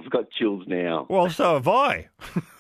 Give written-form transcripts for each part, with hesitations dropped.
I've got chills now. Well, so have I.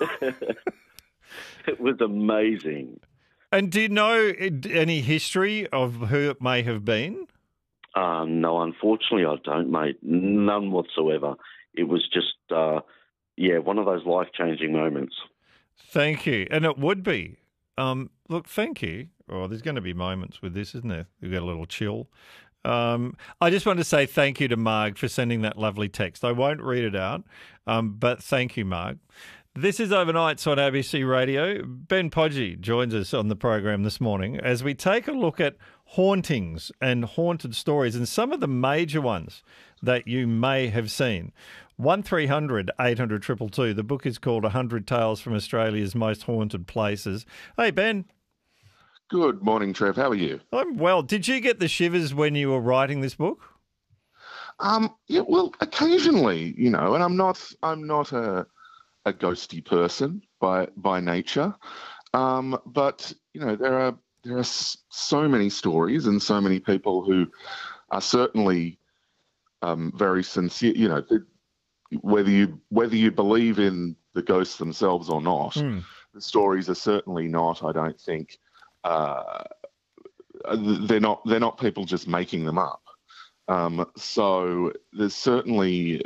It was amazing. And do you know any history of who it may have been? No, unfortunately I don't, mate. None whatsoever. It was just, one of those life-changing moments. Thank you. And it would be. Look, thank you. Oh, there's going to be moments with this, isn't there? You get a little chill. I just want to say thank you to Marg for sending that lovely text. I won't read it out, but thank you, Marg. This is Overnights on ABC Radio. Ben Podgy joins us on the program this morning as we take a look at hauntings and haunted stories and some of the major ones that you may have seen. 1300 800 222. The book is called 100 Tales from Australia's Most Haunted Places. Hey, Ben. Good morning, Trev. How are you? I'm well. Did you get the shivers when you were writing this book? Yeah, well, occasionally, and I'm not a ghosty person by nature, but there are so many stories and so many people who are certainly very sincere. Whether you believe in the ghosts themselves or not, the stories are certainly not. I don't think they're not people just making them up. So there's certainly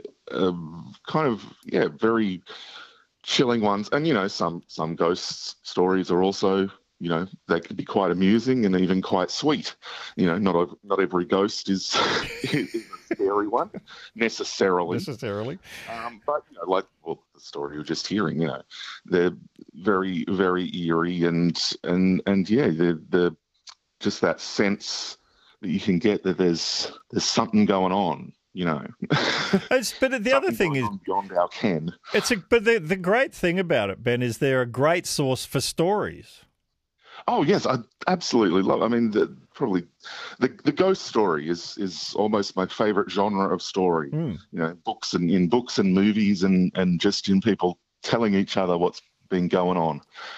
very chilling ones, and some ghost stories are also they can be quite amusing and even quite sweet. Not every ghost is is a scary one necessarily. But like the story you're just hearing, they're very, very eerie and they're just that sense that you can get that there's something going on. But the other thing is beyond our ken. But the great thing about it, Ben, is they're a great source for stories. Oh yes, I absolutely love. I mean, the ghost story is almost my favourite genre of story. Books and movies and just in people telling each other what's been going on.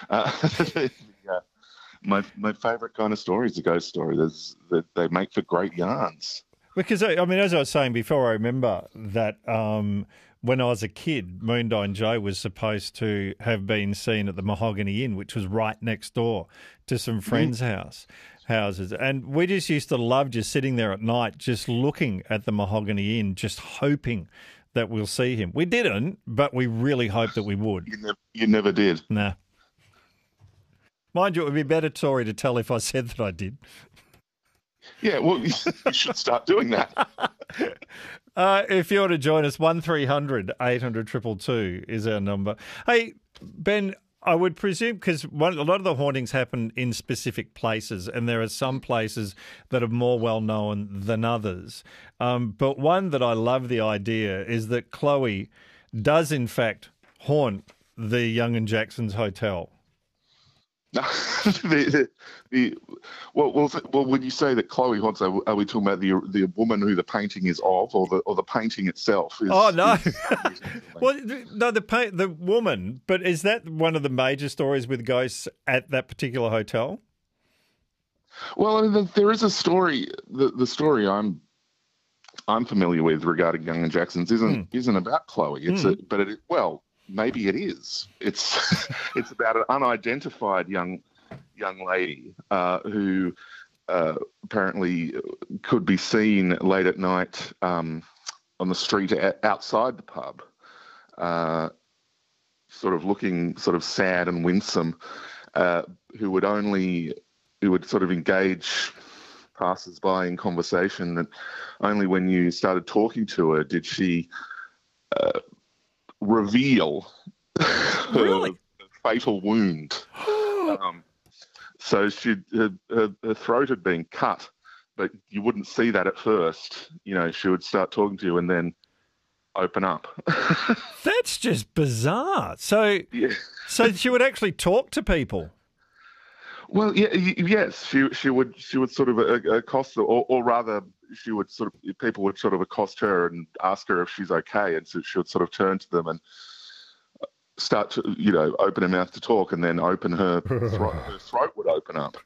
My favourite kind of story is a ghost story. They make for great yarns. Because, I mean, as I was saying before, I remember that when I was a kid, Moondyne Joe was supposed to have been seen at the Mahogany Inn, which was right next door to some friends' houses. And we just used to love just sitting there at night, just looking at the Mahogany Inn, just hoping that we'll see him. We didn't, but we really hoped that we would. You never did. Nah. Mind you, it would be a better story to tell if I said that I did. Yeah, well, you should start doing that. If you want to join us, 1300 800 222 is our number. Hey, Ben, I would presume, because a lot of the hauntings happen in specific places, and there are some places that are more well-known than others. But one that I love the idea is that Chloe does, in fact, haunt the Young and Jackson's Hotel. Well, when you say that Chloe haunts, are we talking about the woman who the painting is of, or the painting itself? Oh no, well, no, the woman. But is that one of the major stories with ghosts at that particular hotel? Well, I mean, there is a story. The story I'm familiar with regarding Young and Jackson's isn't about Chloe. Maybe it is. It's about an unidentified young lady who apparently could be seen late at night on the street outside the pub, sort of looking sort of sad and winsome, who would sort of engage passers-by in conversation, that only when you started talking to her did she reveal her fatal wound. So her throat had been cut, but you wouldn't see that at first. She would start talking to you and then open up. That's just bizarre. So she would actually talk to people. Well, yes, she would sort of accost, or rather, people would sort of accost her and ask her if she's okay, and so she would sort of turn to them and start to, open her mouth to talk, and then open her throat. Her throat would open up.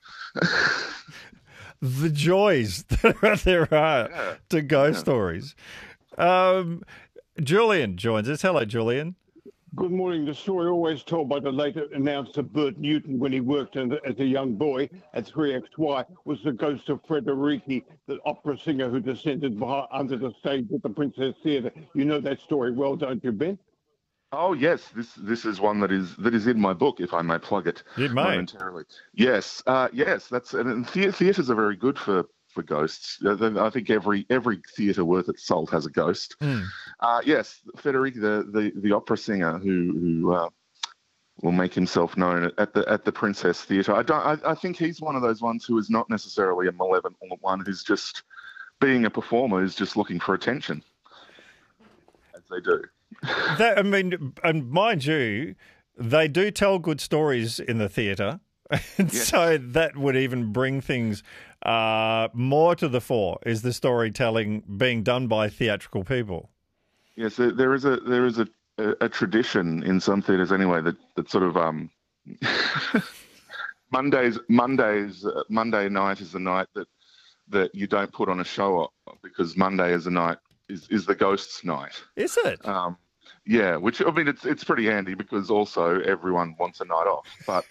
The joys that there are to ghost stories. Julian joins us. Hello, Julian. Good morning. The story always told by the late announcer Bert Newton when he worked as a young boy at 3XY was the ghost of Frederici, the opera singer who descended under the stage at the Princess Theatre. You know that story well, don't you, Ben? Oh yes, this is one that is in my book, if I may plug it momentarily. Yes, yes, and theatres are very good for ghosts. I think every theatre worth its salt has a ghost. Yes, Federici, the opera singer who will make himself known at the Princess Theatre. I think he's one of those ones who is not necessarily a malevolent one, who's just being a performer, who's just looking for attention, as they do. And mind you, they do tell good stories in the theatre. And Yes. so that would even bring things more to the fore, is the storytelling being done by theatrical people. Yes, there is a tradition in some theatres anyway that sort of Monday night is the night that you don't put on a show because Monday is is the ghosts' night. Is it? Yeah, which I mean it's pretty handy because also everyone wants a night off, but.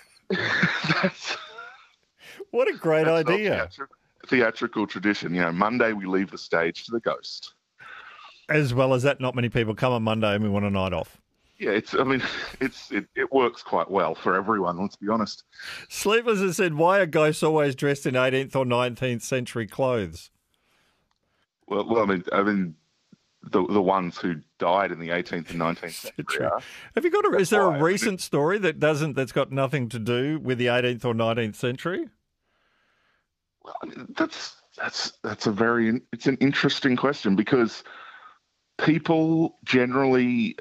What a great That's idea. Theatrical tradition. Monday we leave the stage to the ghost. As well as that, not many people come on Monday and we want a night off. Yeah, it works quite well for everyone, let's be honest. Sleepless has said, why are ghosts always dressed in 18th or 19th century clothes? Well, I mean the ones who died in the 18th and 19th century are. Have you got is there a recent story that's got nothing to do with the 18th or 19th century? Well, I mean, that's it's an interesting question because people generally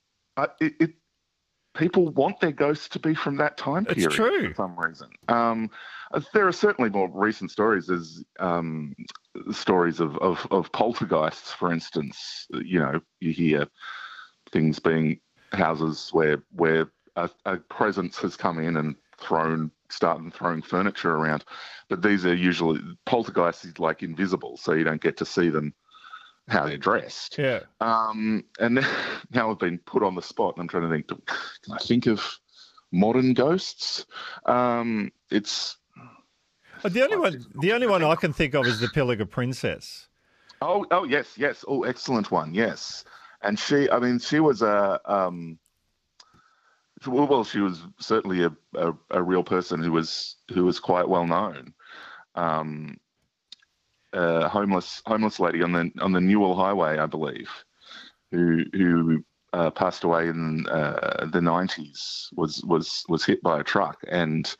people want their ghosts to be from that time period. It's true. For some reason. There are certainly more recent stories. There's stories of poltergeists, for instance. You hear things being houses where a presence has come in and started throwing furniture around. But these are usually poltergeists is like invisible, so you don't get to see them how they're dressed. Yeah. And now I've been put on the spot, and I'm trying to think. Can I think of modern ghosts? It's the only one I can think of is the Pilliga Princess. Oh yes. Oh, excellent one. Yes, and she was she was certainly a real person who was quite well known. Homeless lady on the Newell Highway, I believe, who passed away in the 90s, was hit by a truck and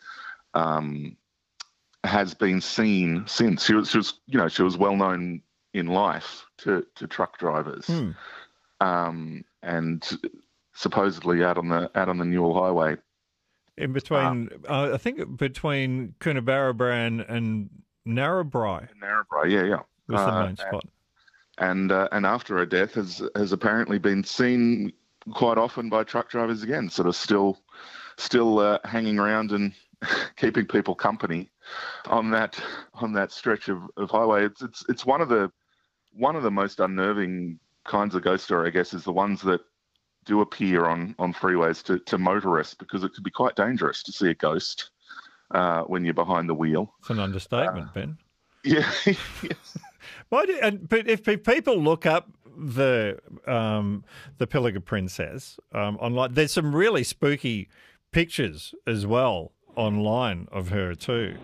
has been seen since. She was well known in life to truck drivers, and supposedly out on the Newell Highway, in between, I think between Coonabarabran and Narrabri. Yeah. Was the main spot. And after her death has apparently been seen quite often by truck drivers again, sort of still hanging around and keeping people company on that stretch of highway. It's one of the most unnerving kinds of ghost story, I guess, is the ones that do appear on freeways to motorists, because it could be quite dangerous to see a ghost when you're behind the wheel. It's an understatement, Ben. Yeah. Yes. But if people look up the Pilliga Princess online, there's some really spooky pictures as well online of her too.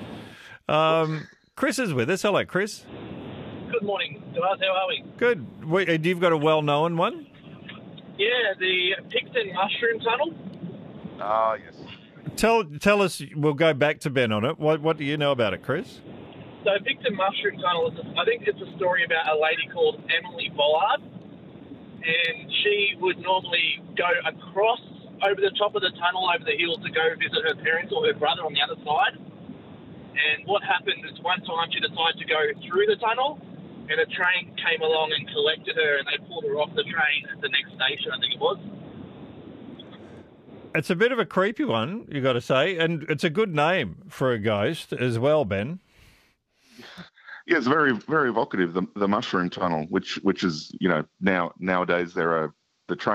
Chris is with us. Hello, Chris. Good morning, guys. How are we? Good. You've got a well-known one? Yeah, the Picton Mushroom Tunnel. Ah, yes. Tell us. We'll go back to Ben on it. What do you know about it, Chris? So Picton Mushroom Tunnel I think it's a story about a lady called Emily Bollard, and she would normally go across over the top of the tunnel, over the hill, to go visit her parents or her brother on the other side. And what happened is one time she decided to go through the tunnel, and a train came along and collected her, and they pulled her off the train at the next station, I think it was. It's a bit of a creepy one, you got to say, and it's a good name for a ghost as well, Ben. Yeah, it's very, very evocative. The mushroom tunnel, which is, nowadays there are the train